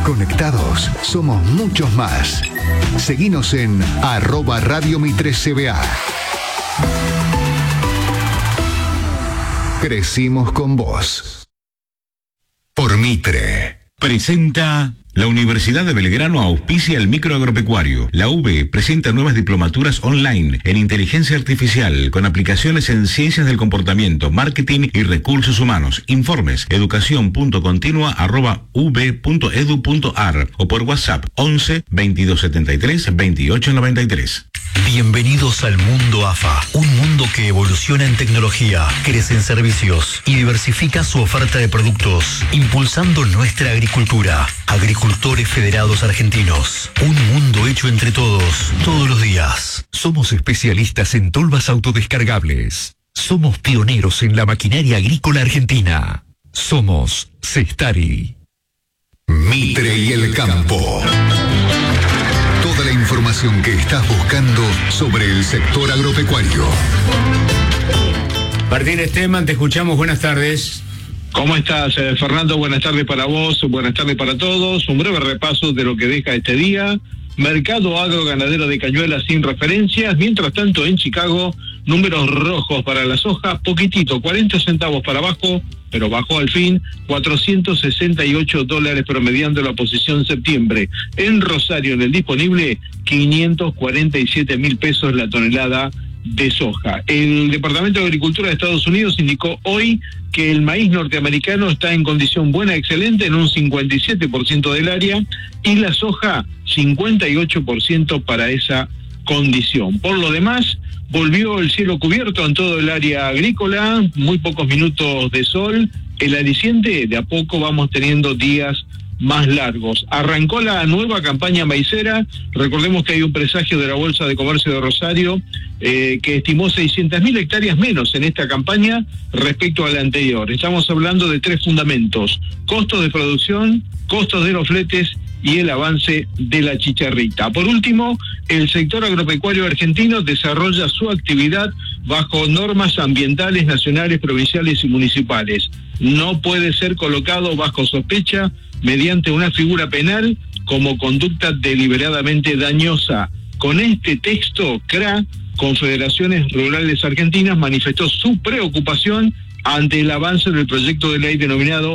Conectados somos muchos más. Seguinos en @Radio Mitre CBA. Crecimos con vos. Por Mitre. Presenta... La Universidad de Belgrano auspicia el microagropecuario. La UB presenta nuevas diplomaturas online en inteligencia artificial con aplicaciones en ciencias del comportamiento, marketing y recursos humanos. Informes educación.continua@ub.edu.ar o por WhatsApp 11 2273 2893. Bienvenidos al mundo AFA, un mundo que evoluciona en tecnología, crece en servicios y diversifica su oferta de productos, impulsando nuestra agricultura. Agricultores Federados Argentinos, un mundo hecho entre todos, todos los días. Somos especialistas en tolvas autodescargables. Somos pioneros en la maquinaria agrícola argentina. Somos Cestari. Mitre y el campo. Toda la información que estás buscando sobre el sector agropecuario. Martínez Teman, te escuchamos, buenas tardes. ¿Cómo estás, Fernando? Buenas tardes para vos, buenas tardes para todos. Un breve repaso de lo que deja este día. Mercado agro-ganadero de Cañuelas sin referencias. Mientras tanto, en Chicago, números rojos para la soja, poquitito, 40 centavos para abajo, pero bajó al fin, $468 promediando la posición septiembre. En Rosario, en el disponible, 547.000 pesos la tonelada de soja. El Departamento de Agricultura de Estados Unidos indicó hoy que el maíz norteamericano está en condición buena, excelente, en un 57% del área, y la soja 58% para esa condición. Por lo demás, volvió el cielo cubierto en todo el área agrícola, muy pocos minutos de sol. El aliciente, de a poco vamos teniendo días más largos. Arrancó la nueva campaña maicera. Recordemos que hay un presagio de la Bolsa de Comercio de Rosario que estimó 600.000 hectáreas menos en esta campaña respecto a la anterior. Estamos hablando de tres fundamentos: costos de producción, costos de los fletes y el avance de la chicharrita. Por último, el sector agropecuario argentino desarrolla su actividad bajo normas ambientales nacionales, provinciales y municipales. No puede ser colocado bajo sospecha mediante una figura penal como conducta deliberadamente dañosa. Con este texto, CRA, Confederaciones Rurales Argentinas, manifestó su preocupación ante el avance del proyecto de ley denominado